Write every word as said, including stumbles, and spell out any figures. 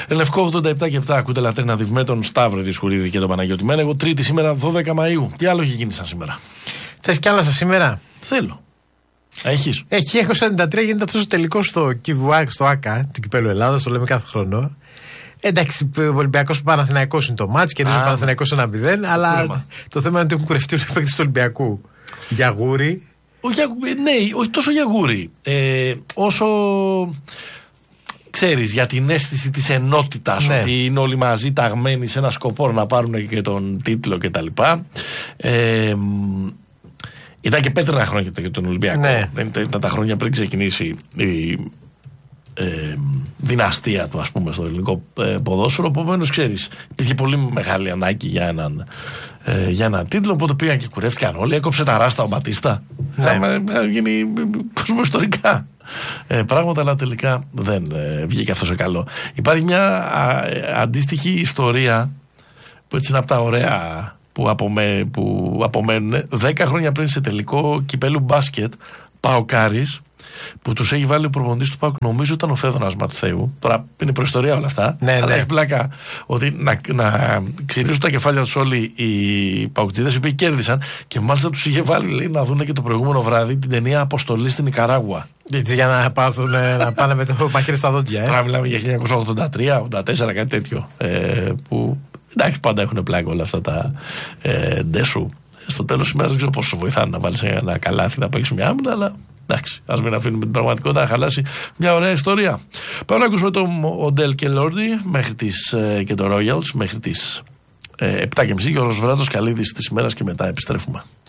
Λευκό ογδόντα επτά και επτά, ακούτε Λατέρνα Διβ με τον Σταύρο Δισκουρίδη και τον Παναγιώτη Μένεγο. Τρίτη σήμερα, δώδεκα Μαΐου. Τι άλλο έχει γίνει σαν σήμερα? Θες κι άλλα σαν σήμερα? Θέλω. Έχεις? Έχει, έχω σαράντα τρία, γίνεται αυτός ο τελικός στο Κιβουάκ, στο ΆΚΑ, την Κυπέλλου Ελλάδας, το λέμε κάθε χρόνο. Εντάξει, ο Ολυμπιακός Παναθηναϊκός είναι το μάτς και δεν είναι ο Παναθηναϊκός ένα μηδέν, αλλά Ούλεμα. το θέμα είναι ότι έχουν κουρευτεί όλοι οι παίκτες του Ολυμπιακού. Για γούρι. Για, ναι, όχι τόσο για γούρι. Ε, όσο ξέρεις, για την αίσθηση της ενότητας, ναι. ότι είναι όλοι μαζί ταγμένοι σε ένα σκοπό να πάρουν και τον τίτλο κτλ. Ε, ήταν και πέτρινα χρόνια για τον Ολυμπιακό. Ναι. Δεν ήταν τα χρόνια πριν ξεκινήσει η ε, δυναστεία του, ας πούμε, στο ελληνικό ε, ποδόσφαιρο. Επομένως, ξέρεις, υπήρχε πολύ μεγάλη ανάγκη για έναν, ε, για έναν τίτλο. Οπότε πήγαν και κουρεύτηκαν όλοι. Έκοψε τα ράστα ο Μπατίστα. Ναι. Θα γίνει κοσμοϊστορικά ε, πράγματα, αλλά τελικά δεν ε, βγήκε αυτό σε καλό. Υπάρχει μια α, ε, αντίστοιχη ιστορία που έτσι είναι από τα ωραία που, απομέ, που απομένουν. Δέκα χρόνια πριν, σε τελικό κυπέλου μπάσκετ, Παοκάρης, που τους έχει βάλει ο προπονητής του ΠΑΟΚ, νομίζω ήταν ο Φέδωνας Ματθαίου. Τώρα είναι προϊστορία όλα αυτά. Ναι, αλλά ναι. έχει πλάκα ότι να, να ξυρίζουν τα κεφάλια τους όλοι οι παοκτζίδες οι οποίοι κέρδισαν, και μάλιστα τους είχε βάλει, λέει, να δουν και το προηγούμενο βράδυ την ταινία Αποστολή στην Νικαράγουα. Έτσι, για να, πάθουν, να πάνε με το μαχαίρι στα δόντια. Ε. Τώρα μιλάμε για χίλια εννιακόσια ογδόντα τρία ογδόντα τέσσερα, κάτι τέτοιο. Ε, που εντάξει, πάντα έχουν πλάκα όλα αυτά τα ε, ντέσου. Στο τέλος της ημέρας δεν ξέρω πόσο σου βοηθάνε να βάλεις ένα καλάθι, να παίξεις μια άμυνα, αλλά εντάξει, ας μην αφήνουμε την πραγματικότητα να χαλάσει μια ωραία ιστορία. Πάμε να ακούσουμε το Οντέλ και Λόρντι μέχρι τις, ε, και το Royals μέχρι τις ε, επτά και μισή. Γιώργος Βράτος, καλή είδηση της ημέρας και μετά επιστρέφουμε.